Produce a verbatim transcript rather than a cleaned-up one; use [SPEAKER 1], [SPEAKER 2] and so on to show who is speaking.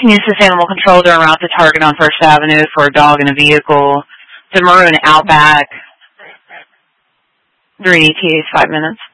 [SPEAKER 1] Can you assist animal control during route to target on First Avenue for a dog in a vehicle? The maroon Outback. Three E T As, five minutes.